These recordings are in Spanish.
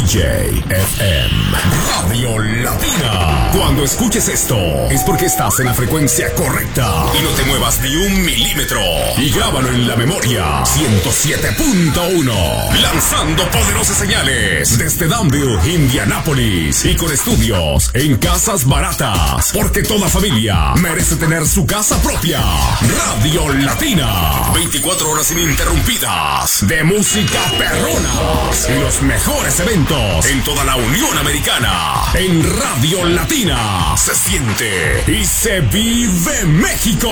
JFM Radio Latina. Cuando escuches esto, es porque estás en la frecuencia correcta y no te muevas ni un milímetro. Y grábalo en la memoria. 107.1. Lanzando poderosas señales desde Danville, Indianápolis, y con estudios en Casas Baratas, porque toda familia merece tener su casa propia. Radio Latina, 24 horas ininterrumpidas de música perrona y los mejores eventos en toda la Unión Americana. En Radio Latina se siente y se vive México.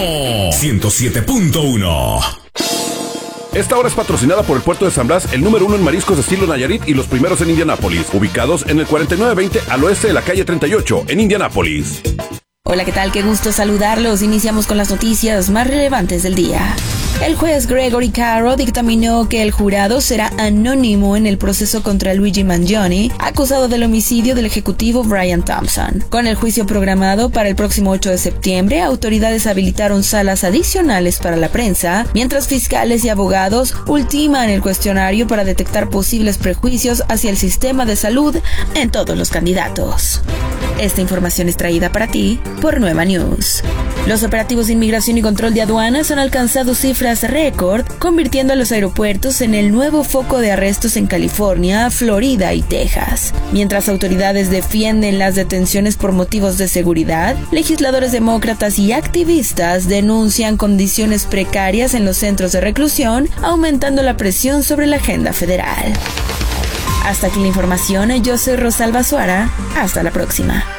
107.1. Esta hora es patrocinada por el Puerto de San Blas, el número 1 en mariscos de estilo Nayarit y los primeros en Indianápolis, ubicados en el 4920 al oeste de la calle 38, en Indianápolis. Hola, ¿qué tal? Qué gusto saludarlos. Iniciamos con las noticias más relevantes del día. El juez Gregory Caro dictaminó que el jurado será anónimo en el proceso contra Luigi Mangione, acusado del homicidio del ejecutivo Brian Thompson. Con el juicio programado para el próximo 8 de septiembre, autoridades habilitaron salas adicionales para la prensa, mientras fiscales y abogados ultiman el cuestionario para detectar posibles prejuicios hacia el sistema de salud en todos los candidatos. Esta información es traída para ti por Nueva News. Los operativos de inmigración y control de aduanas han alcanzado cifras récord, convirtiendo a los aeropuertos en el nuevo foco de arrestos en California, Florida y Texas. Mientras autoridades defienden las detenciones por motivos de seguridad, legisladores demócratas y activistas denuncian condiciones precarias en los centros de reclusión, aumentando la presión sobre la agenda federal. Hasta aquí la información, yo soy Rosalba Suara. Hasta la próxima.